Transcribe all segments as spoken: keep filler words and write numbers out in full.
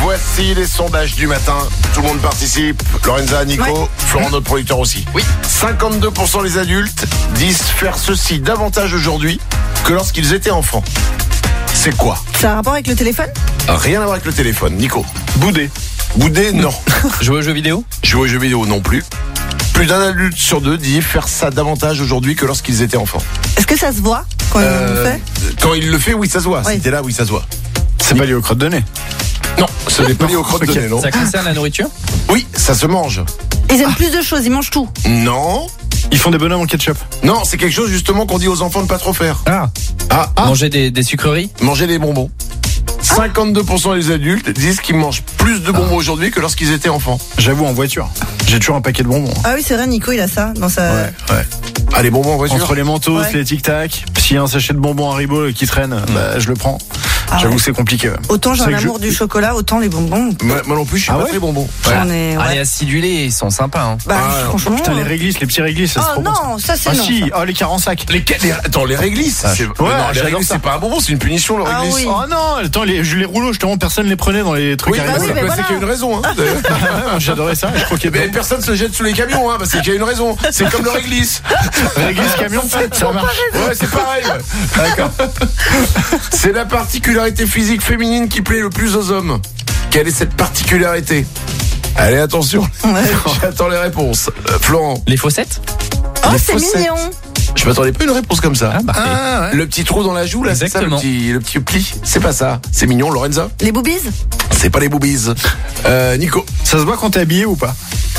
Voici les sondages du matin. Tout le monde participe. Lorenza, Nico, ouais. Florent, notre producteur aussi. Oui. cinquante-deux pour cent des adultes disent faire ceci davantage aujourd'hui que lorsqu'ils étaient enfants. C'est quoi? Ça a un rapport avec le téléphone? Rien à voir avec le téléphone. Nico. Bouder. Bouder, non. Jouer aux jeux vidéo? Jouer aux jeux vidéo, non plus. Plus d'un adulte sur deux dit faire ça davantage aujourd'hui que lorsqu'ils étaient enfants. Est-ce que ça se voit quand euh, il le fait? Quand il le fait, oui, ça se voit. Oui. Si t'es là, oui, ça se voit. C'est pas lié aux crottes de nez? Non, ce n'est pas lié aux crottes de nez, non. Ça concerne la nourriture? Oui, ça se mange. Ils aiment ah. plus de choses, ils mangent tout. Non. Ils font des bonhommes en ketchup? Non, c'est quelque chose justement qu'on dit aux enfants de pas trop faire. Ah. Ah, ah. Manger des, des sucreries? Manger des bonbons. cinquante-deux pour cent des adultes disent qu'ils mangent plus de bonbons ah. aujourd'hui que lorsqu'ils étaient enfants. J'avoue, en voiture. J'ai toujours un paquet de bonbons. Ah oui, c'est vrai, Nico, il a ça dans sa... Ouais, ouais. Ah, les bonbons en voiture? Entre les mentos, ouais. les tic-tac, s'il y a un sachet de bonbons Haribo qui traîne, mmh. bah, je le prends. Ah J'avoue, ouais. c'est compliqué. Ouais. Autant j'ai un amour je... du chocolat, autant les bonbons. Moi, moi non plus, je suis ah pas ouais très bonbons. Ouais. Ai, ouais. Ah, les acidulés, ils sont sympas. Hein. Bah, ah, franchement. Putain, les réglisses, les petits réglisses, ça oh, c'est trop non, bon. ça, ça c'est ah, non. si, Ça. oh, les quarts en sac. Les, les, attends, les réglisses. Ah, c'est... Ouais, non, les réglisses, c'est pas un bonbon, c'est une punition, le réglisse. Ah, oui. Oh non, attends, les, les rouleaux, justement, personne les prenait dans les trucs oui, Haribo. bah oui, bah, bah, voilà. c'est qu'il y a une raison. Hein, j'adorais ça, je croquais mais personne se jette sous les camions, hein, parce qu'il y a une raison. C'est comme le réglisse. Réglisse camion, ça marche. Ouais, c'est pareil. Ouais. D'accord. C'est la particularité physique féminine qui plaît le plus aux hommes. Quelle est cette particularité? Allez, attention. Ouais. J'attends les réponses. Euh, Florent. Les fossettes? Oh, les c'est fossettes. Mignon. Je m'attendais pas à une réponse comme ça. Ah, bah, ah, ouais. Le petit trou dans la joue, là, c'est ça, le petit, le petit pli. C'est pas ça. C'est mignon, Lorenza. Les boobies? C'est pas les boobies. Euh, Nico. Ça se voit quand t'es habillé ou pas?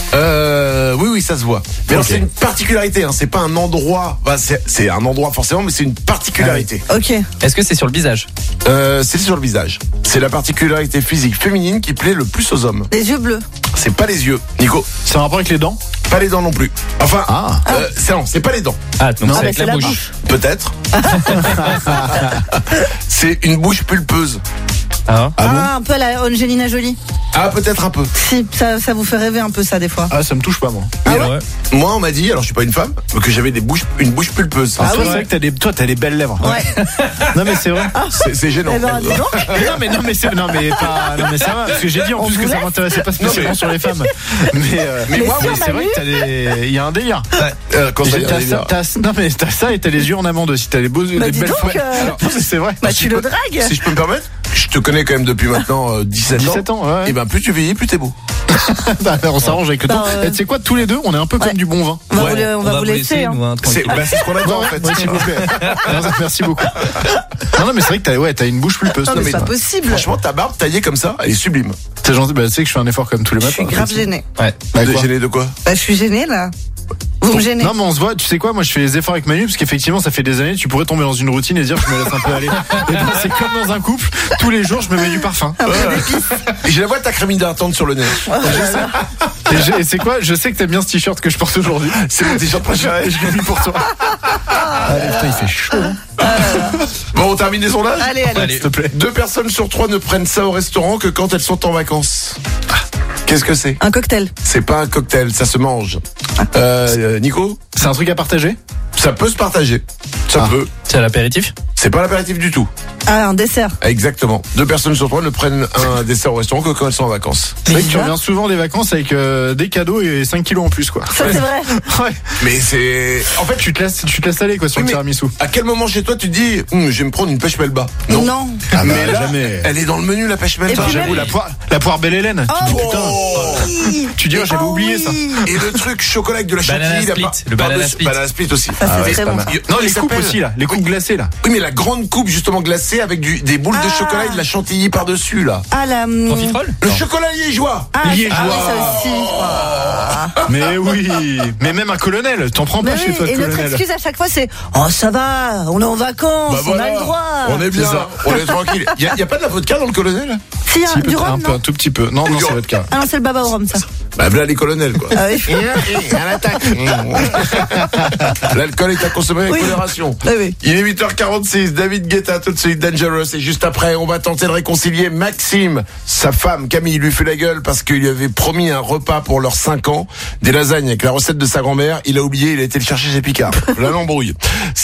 Euh, oui, oui, ça se voit. Mais okay. alors, c'est une particularité, hein. C'est pas un endroit. Enfin, c'est, c'est un endroit forcément, mais c'est une particularité. Ah, ok. Est-ce que c'est sur le visage? Euh, c'est sur le visage. C'est la particularité physique féminine qui plaît le plus aux hommes. Les yeux bleus? C'est pas les yeux. Nico. C'est un rapport avec les dents? Pas les dents non plus. Enfin, ah. euh, c'est, non, c'est pas les dents. Ah, donc non, c'est bah, avec c'est la, la bouche. bouche. Peut-être. C'est une bouche pulpeuse. Ah, ah, bon ah un peu à la Angelina Jolie. Ah, peut-être un peu. Si, ça, ça vous fait rêver un peu ça des fois. Ah, ça me touche pas moi. Ah ouais, ouais. Moi, on m'a dit, alors je suis pas une femme, que j'avais des bouches, une bouche pulpeuse. Ah, ah toi, oui. c'est vrai que t'as des, toi, t'as des belles lèvres. Ouais. Non mais c'est vrai. Ah. C'est, c'est gênant. Eh ben, dis donc. non mais non mais c'est, non mais pas, non mais ça va parce que j'ai dit en On plus que vous ça laisse m'intéressait pas spécialement mais... sur les femmes. Mais euh, mais, mais moi, mais oui, c'est vrai que t'as des, il y a un délire. Ouais. Euh, quand t'as, t'as, ça, t'as, non mais t'as ça et t'as les yeux en amande aussi. T'as les beaux, bah, les belles donc, fouettes. euh... Alors, c'est vrai. Bah, bah, tu si le peux, dragues. Si je peux me permettre, je te connais quand même depuis maintenant euh, dix-sept ans. dix-sept ans, ouais. Et ben plus tu vieillis, plus t'es beau. bah, on s'arrange avec le bah, temps. euh... Et tu sais quoi, tous les deux, on est un peu ouais. comme du bon vin. On va, ouais. vous, le, on on va va vous laisser. laisser hein. nous, hein, c'est, bah, c'est ce qu'on attend en fait. Ouais, s'il vous plaît. Merci beaucoup. Non, non, mais c'est vrai que t'as, ouais, t'as une bouche pulpeuse. Non, mais c'est mais pas possible. Franchement, ta barbe taillée comme ça, elle est sublime. C'est gentil. Bah, tu sais que je fais un effort comme tous les matins. Je suis grave gênée. Ouais. Bah, gênée de quoi? Bah, je suis gênée là. Vous me gênez. Non mais on se voit, tu sais quoi, moi je fais les efforts avec Manu parce qu'effectivement ça fait des années, tu pourrais tomber dans une routine et dire je me laisse un peu aller. Et ben, c'est comme dans un couple, tous les jours je me mets du parfum. Un peu ouais. d'épices. Et je la vois ta crème hydratante sur le nez. Ouais. Et, je, et c'est quoi, je sais que t'aimes bien ce t-shirt que je porte aujourd'hui. C'est mon t-shirt préféré, je l'ai mis pour toi. Allez putain il fait chaud. Hein. Euh... Bon on termine les sondages. Allez, allez, allez, s'il te plaît. Deux personnes sur trois ne prennent ça au restaurant que quand elles sont en vacances. Qu'est-ce que c'est? Un cocktail. C'est pas un cocktail, ça se mange. Euh, Nico? C'est un truc à partager? Ça peut se partager. Ça ah. peut. C'est à l'apéritif? C'est pas l'apéritif du tout. Ah, un dessert. Exactement. Deux personnes sur trois ne prennent un dessert au restaurant que quand elles sont en vacances. C'est vrai que tu reviens souvent des vacances avec euh, des cadeaux et cinq kilos en plus, quoi. Ça, ouais. c'est vrai. Ouais. Mais c'est... En fait, tu te laisses, tu te laisses aller, quoi, sur oui, le tiramisu. À quel moment chez toi tu te dis, hm, je vais me prendre une pêche melba? Non. Non. Ah, mais là, jamais. Elle est dans le menu, la pêche melba. J'avoue, la poire, la poire belle Hélène. Oh, tu dis, putain. oui. Tu dis, oh, j'avais oh, oublié oui. ça. Et le truc chocolat avec de la chantilly. Banana split. Le banana split. Banana split aussi. Ça, c'est ah, très bon. Non, les coupes aussi, là. Les coupes glacées, là. Oui, mais la grande coupe, justement, glacée avec du, des boules ah. de chocolat et de la chantilly par-dessus, là. Ah, la... Profiterole? Le non. chocolat liégeois. Ah, liégeois. Ah, oui, ça aussi. Oh. Mais oui. Mais même un colonel. T'en prends pas mais chez oui, toi, le et colonel. notre excuse à chaque fois, c'est oh, ça va, on est en vacances, bah voilà. on a le droit. On est bien, on est tranquille. Il y, y a pas de la vodka dans le colonel? Si, si du rhum, un peu, un tout petit peu. Non, non, c'est vodka. Ah non, c'est le baba au rhum, ça. Bah, voilà les colonels, quoi. Ah oui. À l'attaque. L'alcool est à consommer avec oui. modération. Ah oui. Il est huit heures quarante-six. David Guetta, tout de suite, Dangerous. Et juste après, on va tenter de réconcilier Maxime. Sa femme, Camille, lui fait la gueule parce qu'il lui avait promis un repas pour leurs cinq ans. Des lasagnes avec la recette de sa grand-mère. Il a oublié, il a été le chercher chez Picard. Là, l'embrouille.